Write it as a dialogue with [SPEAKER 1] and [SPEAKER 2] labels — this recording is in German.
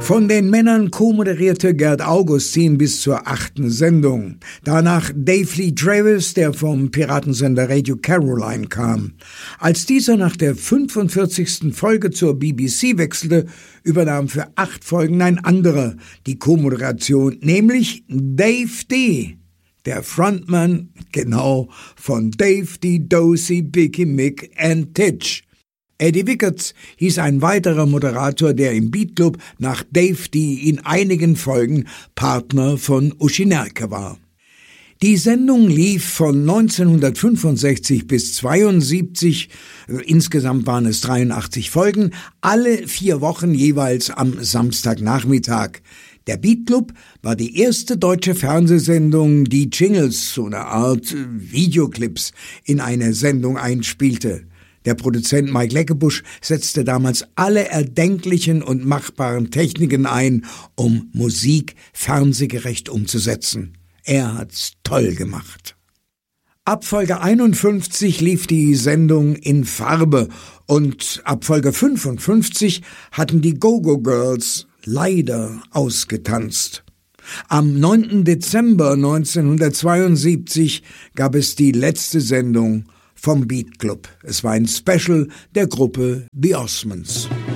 [SPEAKER 1] Von den Männern co-moderierte Gerd Augustin bis zur 8. Sendung. Danach Dave Lee Travis, der vom Piratensender Radio Caroline kam. Als dieser nach der 45. Folge zur BBC wechselte, übernahm für 8 Folgen ein anderer die Co-Moderation, nämlich Dave D., der Frontman, genau, von Dave D, Dozy, Biggie, Mick and Titch. Eddie Wickets hieß ein weiterer Moderator, der im Beat Club nach Dave D in einigen Folgen Partner von Uschi Nerke war. Die Sendung lief von 1965 bis 1972, insgesamt waren es 83 Folgen, alle 4 Wochen jeweils am Samstagnachmittag. Der Beat Club war die erste deutsche Fernsehsendung, die Jingles, so eine Art Videoclips, in eine Sendung einspielte. Der Produzent Mike Leckebusch setzte damals alle erdenklichen und machbaren Techniken ein, um Musik fernsehgerecht umzusetzen. Er hat's toll gemacht. Ab Folge 51 lief die Sendung in Farbe und ab Folge 55 hatten die Go-Go Girls leider ausgetanzt. Am 9. Dezember 1972 gab es die letzte Sendung vom Beat Club. Es war ein Special der Gruppe The Osmonds.